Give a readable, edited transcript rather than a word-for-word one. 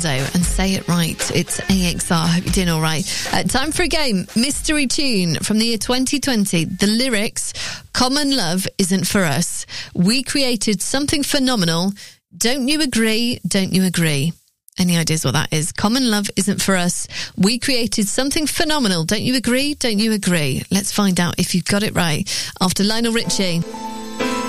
and say it right. It's AXR. Hope you're doing all right. Time for a game. Mystery tune from the year 2020. The lyrics, common love isn't for us. We created something phenomenal. Don't you agree? Don't you agree? Any ideas what that is? Common love isn't for us. We created something phenomenal. Don't you agree? Don't you agree? Let's find out if you've got it right after Lionel Richie.